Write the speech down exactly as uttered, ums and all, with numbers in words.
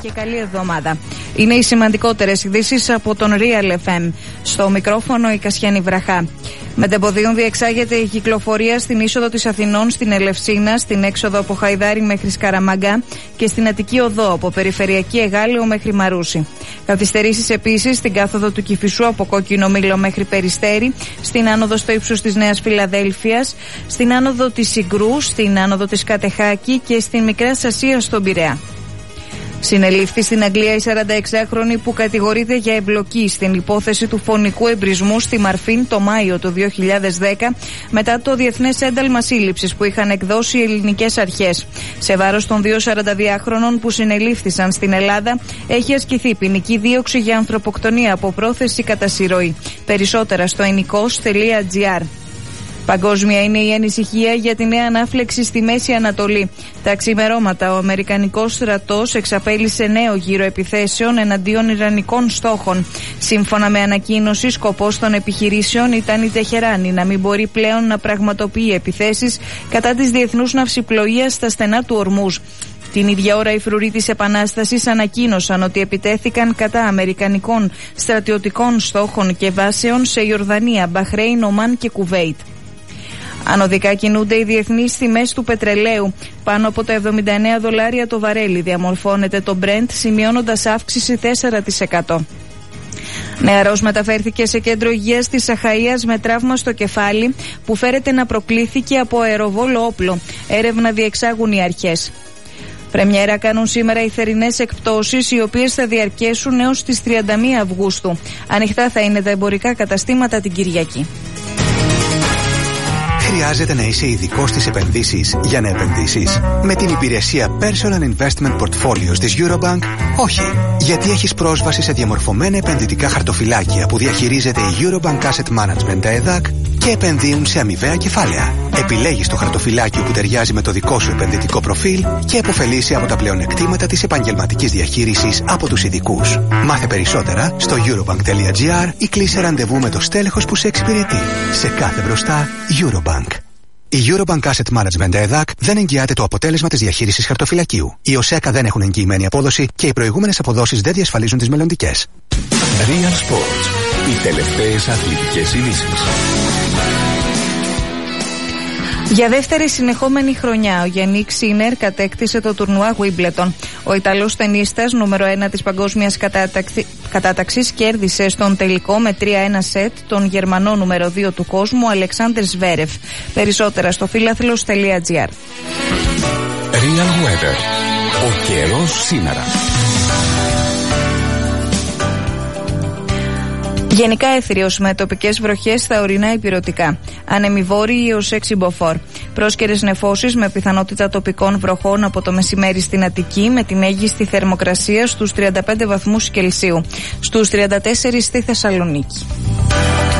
και καλή εβδομάδα. Είναι οι σημαντικότερες ειδήσεις από τον Real εφ εμ. Στο μικρόφωνο η Κασιάνη Βραχά. Μετεμποδίων διεξάγεται η κυκλοφορία στην είσοδο της Αθηνών στην Ελευσίνα, στην έξοδο από Χαϊδάρι μέχρι Σκαραμαγκά και στην Αττική Οδό από Περιφερειακή Εγάλεο μέχρι Μαρούσι. Καθυστερήσεις επίσης στην κάθοδο του Κηφισού από Κόκκινο Μήλο μέχρι Περιστέρι, στην άνοδο στο ύψος της Νέας Φιλαδέλφειας, στην άνοδο της Συγκρού, στην άνοδο της Κατεχάκη και στην Μικρά Ασία στον Πειραιά. Συνελήφθη στην Αγγλία η σαρανταεξάχρονη που κατηγορείται για εμπλοκή στην υπόθεση του φωνικού εμπρισμού στη Μαρφίν το Μάιο του δύο χιλιάδες δέκα μετά το διεθνές ένταλμα σύλληψης που είχαν εκδώσει οι ελληνικές αρχές. Σε βάρος των δύο σαρανταδυάχρονων που συνελήφθησαν στην Ελλάδα έχει ασκηθεί ποινική δίωξη για ανθρωποκτονία από πρόθεση κατά συρροή. Περισσότερα στο ενικός τελεία τζι άρ. Παγκόσμια είναι η ανησυχία για τη νέα ανάφλεξη στη Μέση Ανατολή. Τα ξημερώματα ο Αμερικανικός στρατός εξαπέλυσε νέο γύρο επιθέσεων εναντίον Ιρανικών στόχων. Σύμφωνα με ανακοίνωση, σκοπός των επιχειρήσεων ήταν η Τεχεράνη να μην μπορεί πλέον να πραγματοποιεί επιθέσεις κατά της διεθνούς ναυσιπλοείας στα στενά του Ορμούζ. Την ίδια ώρα οι φρουροί της Επανάστασης ανακοίνωσαν ότι επιτέθηκαν κατά αμερικανικών στρατιωτικών στόχων και βάσεων σε Ιορδανία, Μπαχρέιν, Ομάν και Κουβέιτ. Ανωδικά κινούνται οι διεθνείς τιμές του πετρελαίου. Πάνω από τα εβδομήντα εννέα δολάρια το βαρέλι διαμορφώνεται το Brent, σημειώνοντας αύξηση τέσσερα τοις εκατό. Νεαρός μεταφέρθηκε σε κέντρο υγείας της Αχαΐας με τραύμα στο κεφάλι που φέρεται να προκλήθηκε από αεροβόλο όπλο. Έρευνα διεξάγουν οι αρχές. Πρεμιέρα κάνουν σήμερα οι θερινές εκπτώσεις, οι οποίες θα διαρκέσουν έως τις τριάντα μία Αυγούστου. Ανοιχτά θα είναι τα εμπορικά καταστήματα την Κυριακή. Χρειάζεται να είσαι ειδικός στις επενδύσεις για να επενδύσεις? Με την υπηρεσία Personal Investment Portfolios της Eurobank, όχι. Γιατί έχεις πρόσβαση σε διαμορφωμένα επενδυτικά χαρτοφυλάκια που διαχειρίζεται η Eurobank Asset Management ι έι ντι έι και επενδύουν σε αμοιβαία κεφάλαια. Επιλέγεις το χαρτοφυλάκιο που ταιριάζει με το δικό σου επενδυτικό προφίλ και επωφελείσαι από τα πλεονεκτήματα της επαγγελματικής διαχείρισης από τους ειδικούς. Μάθε περισσότερα στο eurobank τελεία τζι άρ ή κλείσε ραντεβού με το στέλεχος που σε εξυπηρετεί. Σε κάθε μπροστά, Eurobank. Η Eurobank Asset Management ι έι ντι έι δεν εγγυάται το αποτέλεσμα της διαχείρισης χαρτοφυλακίου. Οι ΟΣΕΚΑ δεν έχουν εγγυημένη απόδοση και οι προηγούμενες αποδόσεις δεν διασφαλίζουν τις μελλοντικές. Real Sports. Οι τελευταίες αθλητικές ειδήσεις. Για δεύτερη συνεχόμενη χρονιά, ο Γιάννικ Σίνερ κατέκτησε το τουρνουά Wimbledon. Ο Ιταλός τενίστας, νούμερο ένα της παγκόσμιας κατάταξη, κατάταξης, κέρδισε στον τελικό με τρία ένα σετ τον Γερμανό νούμερο δύο του κόσμου, Αλεξάντερ Σβέρεφ. Περισσότερα στο φίλαθλος τελεία τζι άρ. Real Weather. Ο καιρός σήμερα. Γενικά έθριος με τοπικές βροχές στα ορεινά υπηρετικά. Άνεμοι βόρειοι έως έξι μποφόρ. Πρόσκαιρες νεφώσεις με πιθανότητα τοπικών βροχών από το μεσημέρι στην Αττική, με τη μέγιστη θερμοκρασία στους τριάντα πέντε βαθμούς Κελσίου. Στους τριάντα τέσσερα στη Θεσσαλονίκη.